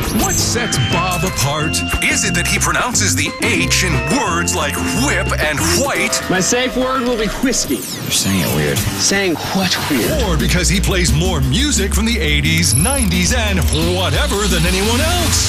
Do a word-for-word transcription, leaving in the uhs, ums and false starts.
What sets Bob apart? Is it that he pronounces the H in words like whip and white? My safe word will be whiskey. You're saying it weird. Saying what weird? Or because he plays more music from the eighties, nineties, and whatever than anyone else?